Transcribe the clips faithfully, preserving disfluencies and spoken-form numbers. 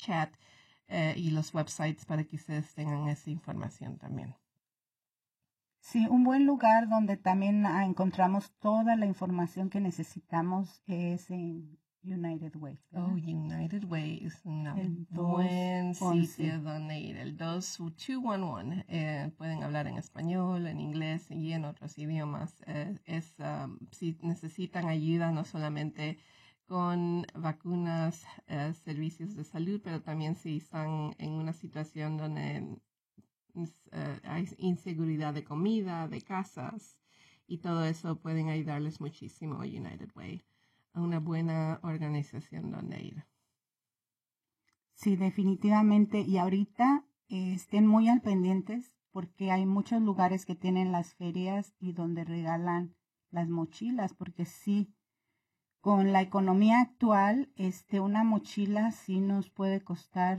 chat eh, y los websites para que ustedes tengan esa información también. Sí, un buen lugar donde también ah, encontramos toda la información que necesitamos es en United Way, ¿verdad? Oh, United Way es un El buen dos once. sitio donde ir. El dos once once. Eh, pueden hablar en español, en inglés y en otros idiomas. Eh, es um, si necesitan ayuda no solamente con vacunas, eh, servicios de salud, pero también si están en una situación donde Uh, hay inseguridad de comida, de casas y todo eso, pueden ayudarles muchísimo a United Way, a una buena organización donde ir. Sí, definitivamente. Y ahorita eh, estén muy al pendientes porque hay muchos lugares que tienen las ferias y donde regalan las mochilas, porque sí, con la economía actual, este, una mochila sí nos puede costar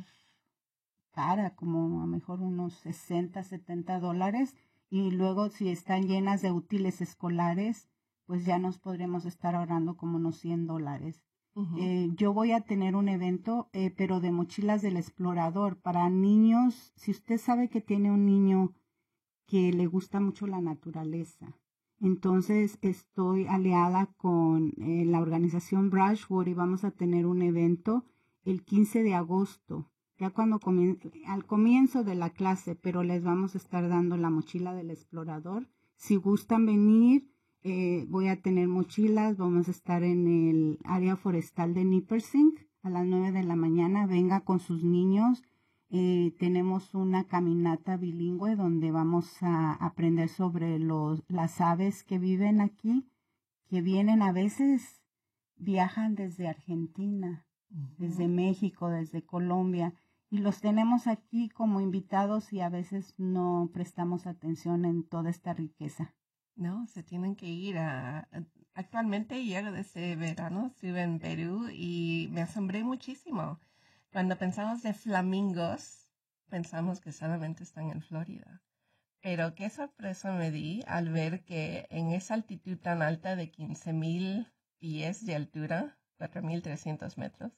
cara, como a lo mejor unos sesenta, setenta dólares, y luego si están llenas de útiles escolares, pues ya nos podremos estar ahorrando como unos cien dólares. Uh-huh. Eh, yo voy a tener un evento, eh, pero de mochilas del explorador para niños. Si usted sabe que tiene un niño que le gusta mucho la naturaleza, entonces estoy aliada con eh, la organización Brushwood y vamos a tener un evento el quince de agosto. Ya cuando comienzo, al comienzo de la clase, pero les vamos a estar dando la mochila del explorador. Si gustan venir, eh, voy a tener mochilas, vamos a estar en el área forestal de Nippersink a las nueve de la mañana. Venga con sus niños. Eh, tenemos una caminata bilingüe donde vamos a aprender sobre los, las aves que viven aquí, que vienen a veces, viajan desde Argentina, uh-huh. desde México, desde Colombia. Y los tenemos aquí como invitados y a veces no prestamos atención en toda esta riqueza. No, se tienen que ir a... a actualmente llego desde verano, estuve en Perú y me asombré muchísimo. Cuando pensamos de flamingos, pensamos que solamente están en Florida. Pero qué sorpresa me di al ver que en esa altitud tan alta de quince mil pies de altura, cuatro mil trescientos metros,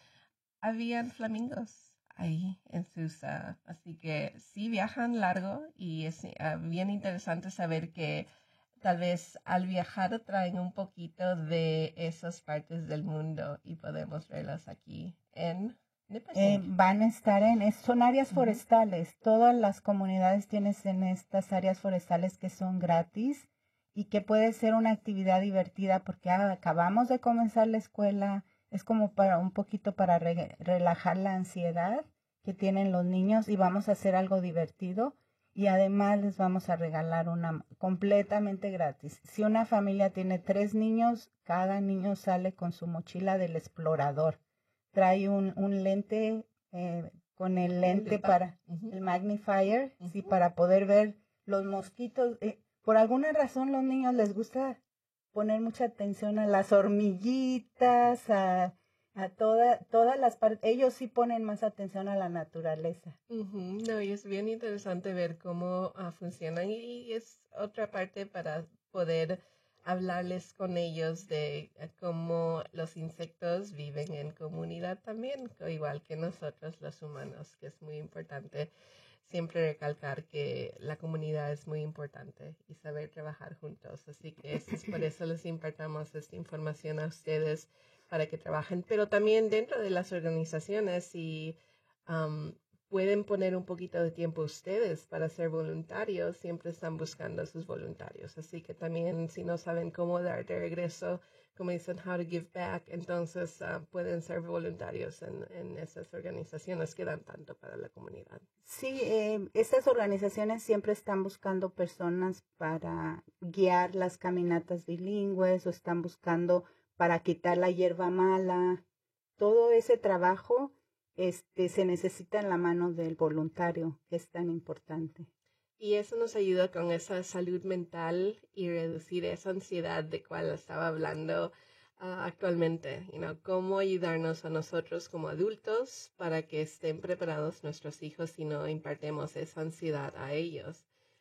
habían flamingos ahí en Susa, así que sí viajan largo y es uh, bien interesante saber que tal vez al viajar traen un poquito de esas partes del mundo y podemos verlas aquí en eh, van a estar en, son áreas uh-huh. forestales, todas las comunidades tienen en estas áreas forestales que son gratis y que puede ser una actividad divertida porque ah, acabamos de comenzar la escuela. Es como para un poquito para re, relajar la ansiedad que tienen los niños y vamos a hacer algo divertido y además les vamos a regalar una completamente gratis. Si una familia tiene tres niños, cada niño sale con su mochila del explorador. Trae un, un lente eh, con el lente para uh-huh. el magnifier, uh-huh. sí, para poder ver los mosquitos. Eh, por alguna razón los niños les gusta poner mucha atención a las hormiguitas, a, a toda, todas las partes. Ellos sí ponen más atención a la naturaleza. Uh-huh. No, y es bien interesante ver cómo uh, funcionan y, y es otra parte para poder hablarles con ellos de uh, cómo los insectos viven en comunidad también, igual que nosotros los humanos, que es muy importante. Siempre recalcar que la comunidad es muy importante y saber trabajar juntos. Así que es, es por eso les impartamos esta información a ustedes para que trabajen. Pero también dentro de las organizaciones y um, pueden poner un poquito de tiempo ustedes para ser voluntarios. Siempre están buscando a sus voluntarios. Así que también si no saben cómo dar de regreso, como dicen, how to give back, entonces uh, pueden ser voluntarios en, en esas organizaciones que dan tanto para la comunidad. Sí, eh, estas organizaciones siempre están buscando personas para guiar las caminatas bilingües o están buscando para quitar la hierba mala. Todo ese trabajo este, se necesita en la mano del voluntario, que es tan importante. Y eso nos ayuda con esa salud mental y reducir esa ansiedad de cual estaba hablando uh, actualmente. You know, cómo ayudarnos a nosotros como adultos para que estén preparados nuestros hijos y no impartemos esa ansiedad a ellos.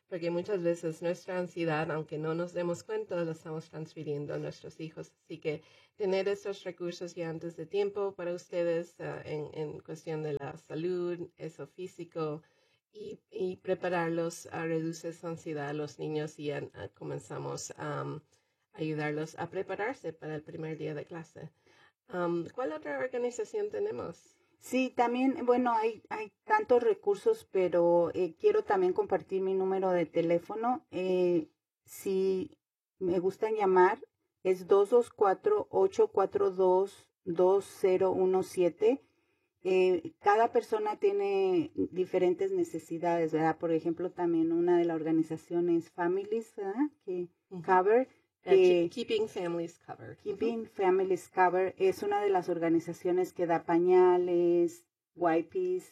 porque muchas veces nuestra ansiedad, aunque no nos demos cuenta, la estamos transfiriendo a nuestros hijos. Así que tener estos recursos ya antes de tiempo para ustedes uh, en, en cuestión de la salud, eso físico, y, y prepararlos a reducir su ansiedad a los niños y ya uh, comenzamos a um, ayudarlos a prepararse para el primer día de clase. Um, ¿Cuál otra organización tenemos? Sí, también, bueno, hay, hay tantos recursos, pero eh, quiero también compartir mi número de teléfono. Eh, si me gustan llamar, es dos dos cuatro, ocho cuatro dos, dos cero uno siete. Eh, cada persona tiene diferentes necesidades, ¿verdad? Por ejemplo, también una de las organizaciones Families, ¿verdad? Que uh-huh. Cover. Uh, Keeping Families Covered. Keeping uh-huh. Families Covered es una de las organizaciones que da pañales, wipes,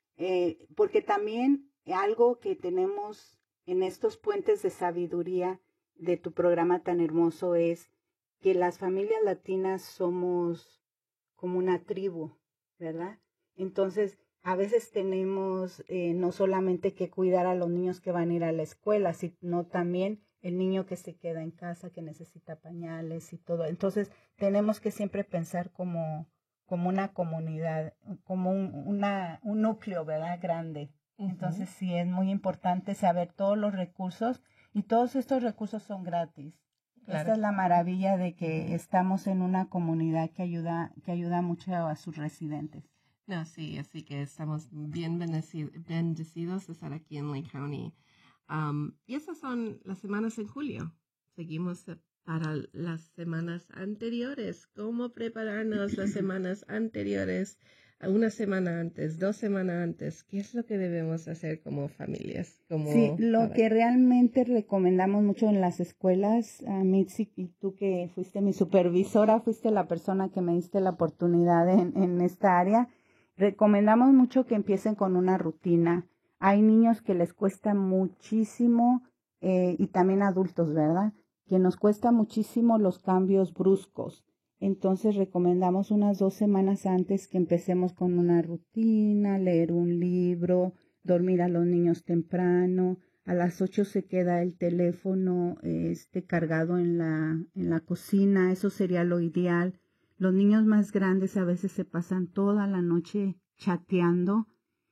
eh, porque también algo que tenemos en estos puentes de sabiduría de tu programa tan hermoso es que las familias latinas somos como una tribu, ¿verdad? Entonces, a veces tenemos eh, no solamente que cuidar a los niños que van a ir a la escuela, sino también el niño que se queda en casa, que necesita pañales y todo. Entonces, tenemos que siempre pensar como, como una comunidad, como un, una, un núcleo, ¿verdad? Grande. Uh-huh. Entonces, sí, es muy importante saber todos los recursos y todos estos recursos son gratis. Claro. Esta es la maravilla de que uh-huh. estamos en una comunidad que ayuda, que ayuda mucho a sus residentes. No, sí, así que estamos bien bendecidos, bendecidos de estar aquí en Lake County. Um, y esas son las semanas en julio. Seguimos para las semanas anteriores. ¿Cómo prepararnos las semanas anteriores? Una semana antes, dos semanas antes. ¿Qué es lo que debemos hacer como familias? Como, sí, lo que realmente recomendamos mucho en las escuelas, uh, Mitzi, y tú que fuiste mi supervisora, fuiste la persona que me diste la oportunidad en, en esta área, recomendamos mucho que empiecen con una rutina. Hay niños que les cuesta muchísimo, eh, y también adultos, ¿verdad? Que nos cuesta muchísimo los cambios bruscos. Entonces recomendamos unas dos semanas antes que empecemos con una rutina, leer un libro, dormir a los niños temprano. A las ocho se queda el teléfono este, cargado en la, en la cocina, eso sería lo ideal. Los niños más grandes a veces se pasan toda la noche chateando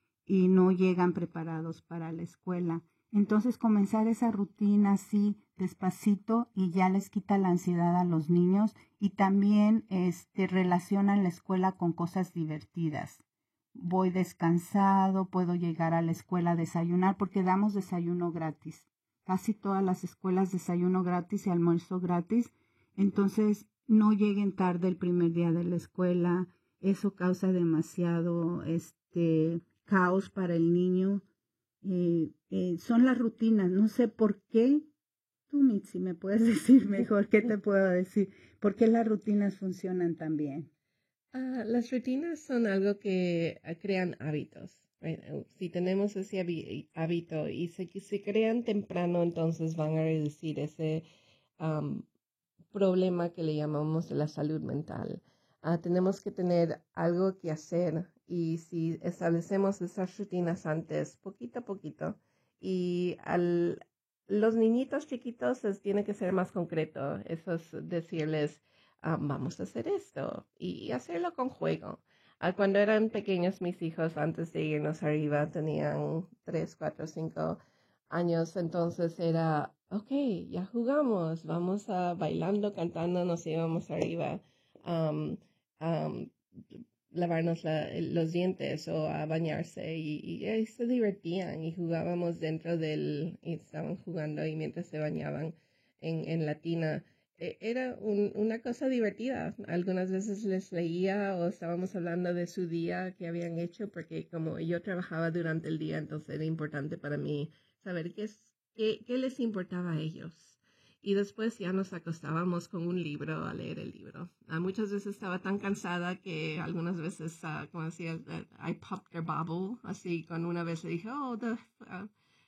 y no llegan preparados para la escuela. Entonces comenzar esa rutina así despacito y ya les quita la ansiedad a los niños y también este, relacionan la escuela con cosas divertidas. Voy descansado, puedo llegar a la escuela a desayunar porque damos desayuno gratis. Casi todas las escuelas desayuno gratis y almuerzo gratis. Entonces no lleguen tarde el primer día de la escuela. Eso causa demasiado este, caos para el niño. Eh, eh, son las rutinas, no sé por qué, tú Mitzi me puedes decir mejor, ¿qué te puedo decir? ¿Por qué las rutinas funcionan tan bien? Uh, las rutinas son algo que uh, crean hábitos. Right? Si tenemos ese hábito y se, se crean temprano, entonces van a reducir ese um, problema que le llamamos de la salud mental. Uh, tenemos que tener algo que hacer y si establecemos esas rutinas antes, poquito a poquito, y al los niñitos chiquitos les tiene que ser más concreto. Eso es decirles, um, vamos a hacer esto y hacerlo con juego. Uh, cuando eran pequeños mis hijos, antes de irnos arriba, tenían tres, cuatro, cinco años, entonces era, ok, ya jugamos, vamos a bailando, cantando, nos íbamos arriba, um, um, lavarnos la, los dientes o a bañarse y, y, y se divertían y jugábamos dentro del, y estaban jugando y mientras se bañaban en, en la tina. Eh, era un, una cosa divertida. Algunas veces les leía o estábamos hablando de su día que habían hecho porque como yo trabajaba durante el día, entonces era importante para mí saber qué, es, qué, qué les importaba a ellos. Y después ya nos acostábamos con un libro a leer el libro. Uh, muchas veces estaba tan cansada que algunas veces, uh, como decía, uh, I popped their bubble. Así, con una vez le dije, oh, the uh,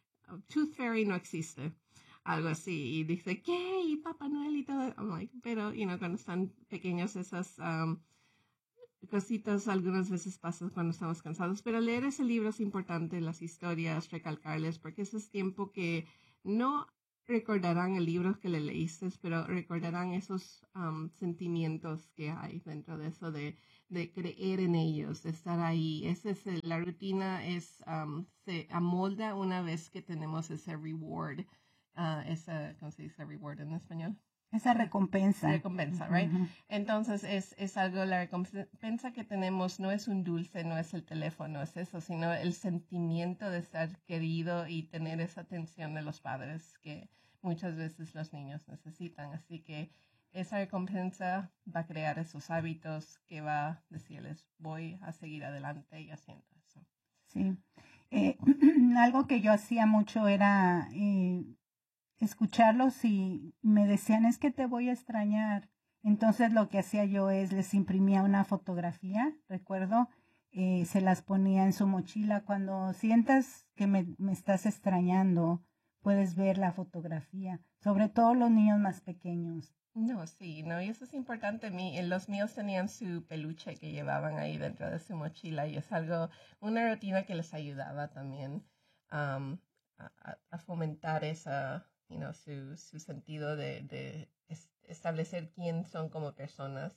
Tooth Fairy no existe. Algo así. Y dice, ¿qué? Y Papá Noel y todo. I'm like, pero, you know, cuando están pequeños esas um, cositas algunas veces pasan cuando estamos cansados, pero leer ese libro es importante, las historias, recalcarles, porque ese es tiempo que no recordarán el libro que le leíste, pero recordarán esos um, sentimientos que hay dentro de eso, de, de creer en ellos, de estar ahí. Ese es el, la rutina es, um, se amolda una vez que tenemos ese reward, uh, esa, ¿cómo se dice reward en español? Esa recompensa. Recompensa, right? Uh-huh. Entonces, es, es algo, la recompensa que tenemos no es un dulce, no es el teléfono, es eso, sino el sentimiento de estar querido y tener esa atención de los padres que muchas veces los niños necesitan. Así que esa recompensa va a crear esos hábitos que va a decirles, voy a seguir adelante y haciendo eso. Sí. Eh, algo que yo hacía mucho era... Eh, escucharlos y me decían, es que te voy a extrañar. Entonces lo que hacía yo es les imprimía una fotografía, recuerdo, eh, se las ponía en su mochila. Cuando sientas que me, me estás extrañando, puedes ver la fotografía, sobre todo los niños más pequeños. No, sí, no, y eso es importante. Mi, los míos tenían su peluche que llevaban ahí dentro de su mochila y es algo, una rutina que les ayudaba también um, a, a fomentar esa... You know, su, su sentido de, de es, establecer quién son como personas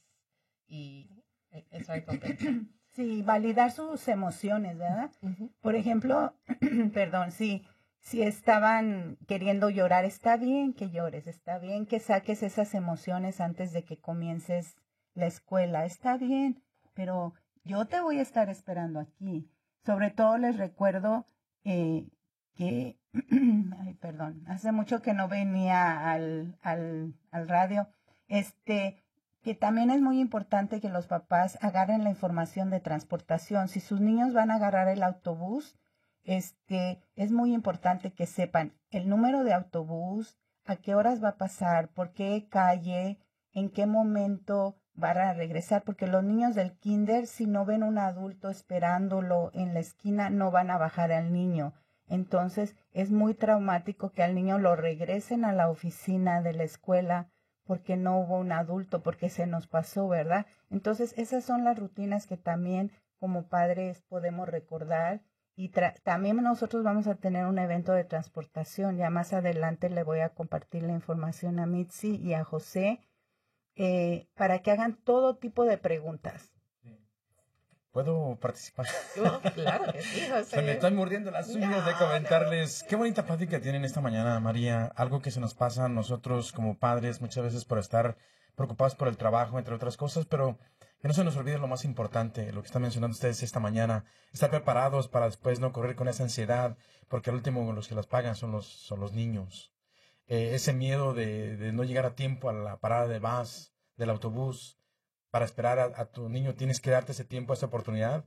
y esa recompensa. Sí, validar sus emociones, ¿verdad? Uh-huh. Por ejemplo, perdón, sí, si estaban queriendo llorar, está bien que llores, está bien que saques esas emociones antes de que comiences la escuela, está bien, pero yo te voy a estar esperando aquí. Sobre todo les recuerdo eh, que, ay, perdón, hace mucho que no venía al, al, al radio, este, que también es muy importante que los papás agarren la información de transportación. Si sus niños van a agarrar el autobús, este, es muy importante que sepan el número de autobús, a qué horas va a pasar, por qué calle, en qué momento van a regresar, porque los niños del kinder, si no ven un adulto esperándolo en la esquina, no van a bajar al niño. Entonces, es muy traumático que al niño lo regresen a la oficina de la escuela porque no hubo un adulto, porque se nos pasó, ¿verdad? Entonces, esas son las rutinas que también como padres podemos recordar. Y tra- también nosotros vamos a tener un evento de transportación. Ya más adelante le voy a compartir la información a Mitzi y a José eh, para que hagan todo tipo de preguntas. ¿Puedo participar? Oh, claro que sí, José. Se me están mordiendo las uñas no, de comentarles. No. Qué bonita plática tienen esta mañana, María. Algo que se nos pasa a nosotros como padres muchas veces por estar preocupados por el trabajo, entre otras cosas, pero que no se nos olvide lo más importante, lo que están mencionando ustedes esta mañana. Estar preparados para después no correr con esa ansiedad, porque al último los que las pagan son los, son los niños. Eh, ese miedo de, de no llegar a tiempo a la parada de bus, del autobús, para esperar a, a tu niño, tienes que darte ese tiempo, esa oportunidad.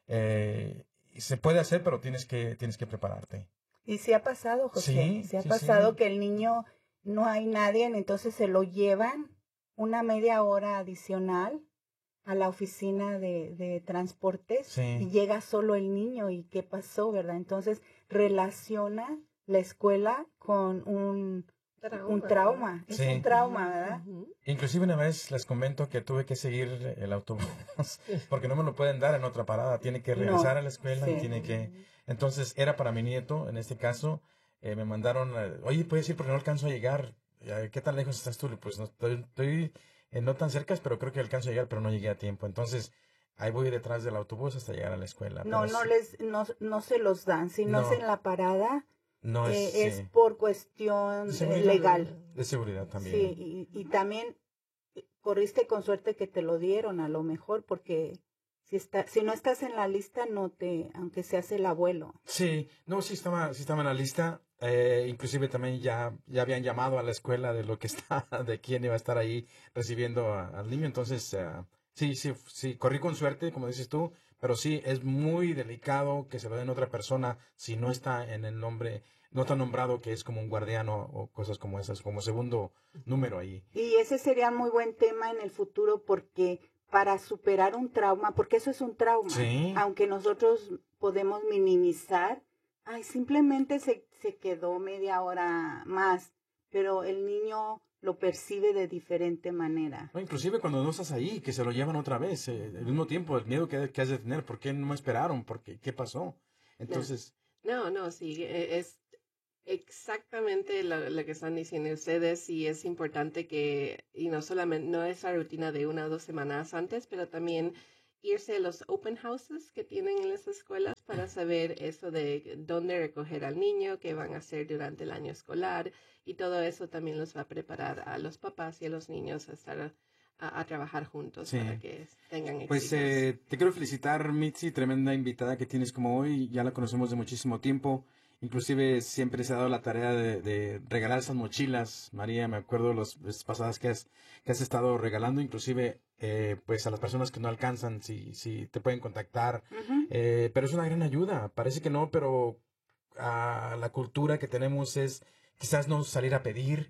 Eh, se puede hacer, pero tienes que, tienes que prepararte. Y se ha pasado, José, sí, se ha sí, pasado sí. que el niño no hay nadie, entonces se lo llevan una media hora adicional a la oficina de, de transportes sí. y llega solo el niño. ¿Y qué pasó, verdad? Entonces relaciona la escuela con un... Trauma. Un trauma, es sí. un trauma, ¿verdad? Uh-huh. Inclusive una vez les comento que tuve que seguir el autobús porque no me lo pueden dar en otra parada, tiene que regresar no. a la escuela sí. y tiene que... Entonces era para mi nieto, en este caso, eh, me mandaron, oye, ¿puedes ir porque no alcanzo a llegar? ¿Qué tan lejos estás tú? Pues no, estoy, estoy eh, no tan cerca, pero creo que alcanzo a llegar, pero no llegué a tiempo. Entonces ahí voy detrás del autobús hasta llegar a la escuela. No, pero no, sí. les, no, no se los dan, si no, no es en la parada... No es, eh, es sí. por cuestión de legal. De seguridad también. Sí, y, y también corriste con suerte que te lo dieron a lo mejor, porque si está, si no estás en la lista, no te, aunque seas el abuelo. Sí, no, sí estaba, sí estaba en la lista. Eh, inclusive también ya, ya habían llamado a la escuela de lo que está, de quién iba a estar ahí recibiendo a, al niño. Entonces, uh, sí, sí, sí, corrí con suerte, como dices tú, pero sí, es muy delicado que se lo den a otra persona si no está en el nombre, no está nombrado que es como un guardiano o cosas como esas, como segundo número ahí. Y ese sería muy buen tema en el futuro porque para superar un trauma, porque eso es un trauma, sí. aunque nosotros podemos minimizar, ay, simplemente se, se quedó media hora más, pero el niño lo percibe de diferente manera. No, inclusive cuando no estás ahí, que se lo llevan otra vez, eh, al mismo tiempo, el miedo que, que has de tener, ¿por qué no me esperaron? ¿Por qué? ¿Qué pasó? Entonces... No, no, sí, e- es exactamente lo, lo que están diciendo ustedes y es importante que, y no solamente, no es la rutina de una o dos semanas antes, pero también irse a los open houses que tienen en las escuelas para saber eso de dónde recoger al niño, qué van a hacer durante el año escolar y todo eso también los va a preparar a los papás y a los niños a estar a, a trabajar juntos Sí. para que tengan éxitos. Pues eh, te quiero felicitar, Mitzi, tremenda invitada que tienes como hoy. Ya la conocemos de muchísimo tiempo. Inclusive siempre se ha dado la tarea de, de regalar esas mochilas. María, me acuerdo las veces pasadas que has, que has estado regalando, inclusive eh, pues a las personas que no alcanzan, si, si te pueden contactar. Uh-huh. Eh, pero es una gran ayuda. Parece que no, pero uh, la cultura que tenemos es quizás no salir a pedir.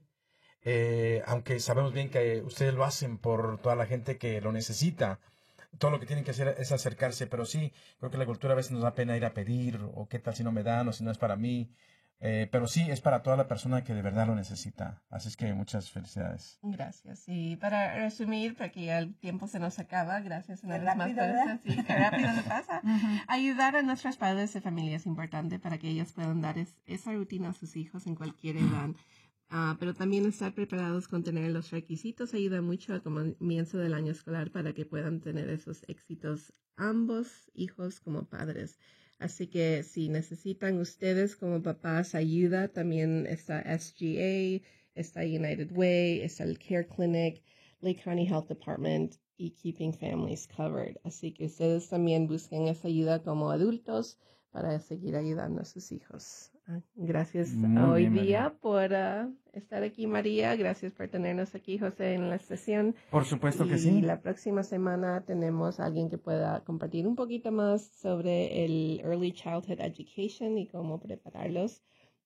Eh, aunque sabemos bien que ustedes lo hacen por toda la gente que lo necesita, todo lo que tienen que hacer es acercarse, pero sí, creo que la cultura a veces nos da pena ir a pedir, o qué tal si no me dan, o si no es para mí, eh, pero sí, es para toda la persona que de verdad lo necesita, así es que muchas felicidades. Gracias, y para resumir, porque ya el tiempo se nos acaba, gracias una Qué vez más rápido, por ¿verdad? eso, sí, qué rápido se pasa. Uh-huh. Ayudar a nuestros padres de familia es importante para que ellos puedan dar es, esa rutina a sus hijos en cualquier edad. Uh, pero también estar preparados con tener los requisitos ayuda mucho al comienzo del año escolar para que puedan tener esos éxitos ambos hijos como padres. Así que si necesitan ustedes como papás ayuda, también está S G A, está United Way, está el Care Clinic, Lake County Health Department y Keeping Families Covered. Así que ustedes también busquen esa ayuda como adultos para seguir ayudando a sus hijos. Gracias Muy hoy bien, día María. por uh, estar aquí, María. Gracias por tenernos aquí, José, en la estación. Por supuesto que Y sí. la próxima semana tenemos a alguien que pueda compartir un poquito más sobre el Early Childhood Education y cómo prepararlos.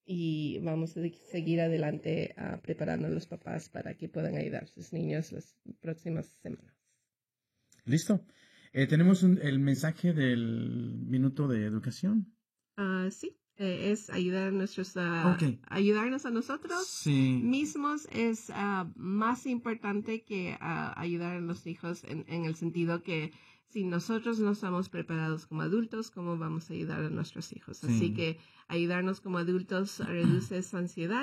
Y vamos a seguir adelante uh, preparando a los papás para que puedan ayudar a sus niños las próximas semanas. Listo. Eh, Tenemos un, el mensaje del minuto de educación. Uh, sí. Eh, es ayudar a nuestros, uh, Okay. ayudarnos a nosotros Sí. mismos es uh, más importante que uh, ayudar a los hijos en, en el sentido que si nosotros no estamos preparados como adultos, ¿cómo vamos a ayudar a nuestros hijos? Sí. Así que ayudarnos como adultos reduce esa ansiedad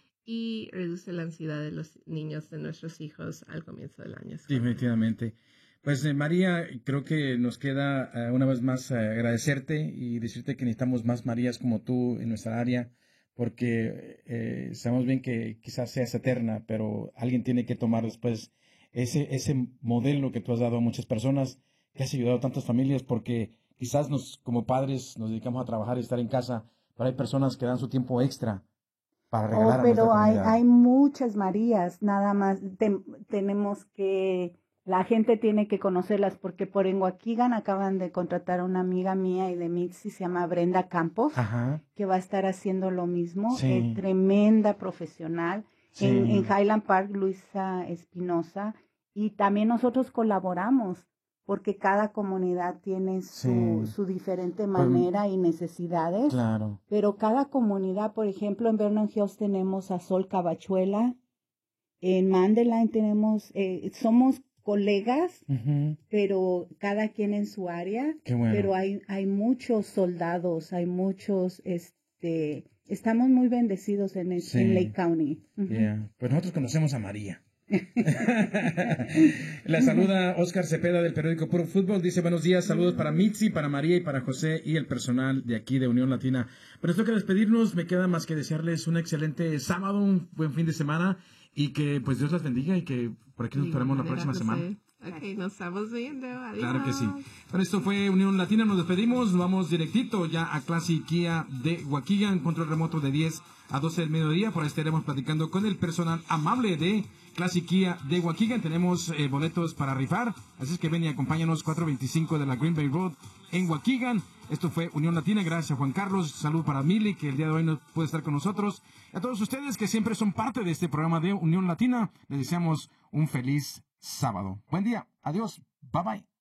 y reduce la ansiedad de los niños, de nuestros hijos al comienzo del año escolar. Definitivamente. Pues eh, María, creo que nos queda eh, una vez más eh, agradecerte y decirte que necesitamos más Marías como tú en nuestra área, porque eh, sabemos bien que quizás seas eterna, pero alguien tiene que tomar después ese, ese modelo que tú has dado a muchas personas, que has ayudado a tantas familias, porque quizás nos, como padres nos dedicamos a trabajar y estar en casa, pero hay personas que dan su tiempo extra para regalar Oh, a nuestra pero hay, comunidad. hay muchas Marías, nada más te- tenemos que, la gente tiene que conocerlas, porque por en Waukegan acaban de contratar a una amiga mía y de Mitzi, se llama Brenda Campos, Ajá. que va a estar haciendo lo mismo, Sí. es tremenda profesional. Sí. En, en Highland Park, Luisa Espinosa, y también nosotros colaboramos, porque cada comunidad tiene su, Sí. su diferente manera y necesidades. Claro. Pero cada comunidad, por ejemplo, en Vernon Hills tenemos a Sol Cabachuela, en Mandelain tenemos, eh, somos colegas, Ujú. pero cada quien en su área. Qué bueno. Pero hay, hay muchos soldados, hay muchos, este, estamos muy bendecidos en, el- Sí. en Lake County. Ujú. Yeah. Pues nosotros conocemos a María. La saluda Oscar Cepeda del periódico Puro Fútbol. Dice buenos días, saludos para Mitzi, para María y para José y el personal de aquí de Unión Latina. Pero esto que despedirnos, me queda más que desearles un excelente sábado, un buen fin de semana y que pues Dios las bendiga y que por aquí nos veremos la próxima semana. Ok, nos estamos viendo. Adiós. Claro que sí. Bueno, esto fue Unión Latina, nos despedimos, nos vamos directito ya a Classic Kia de Waukegan, control remoto de diez a doce del mediodía. Por ahí estaremos platicando con el personal amable de Classic Kia de Waukegan. Tenemos eh, boletos para rifar, así es que ven y acompáñanos, cuatrocientos veinticinco de la Green Bay Road en Waukegan. Esto fue Unión Latina, gracias a Juan Carlos, salud para Mili, que el día de hoy no puede estar con nosotros. A todos ustedes que siempre son parte de este programa de Unión Latina, les deseamos un feliz sábado. Buen día, adiós, bye bye.